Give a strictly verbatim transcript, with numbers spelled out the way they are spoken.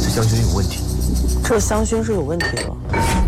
香薰有问题。 这香薰是有问题的。